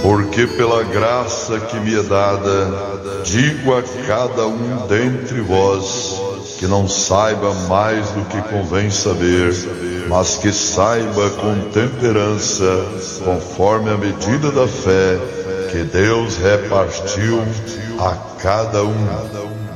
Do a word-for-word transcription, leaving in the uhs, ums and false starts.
Porque pela graça que me é dada, digo a cada um dentre vós, que não saiba mais do que convém saber, mas que saiba com temperança, conforme a medida da fé que Deus repartiu a cada um.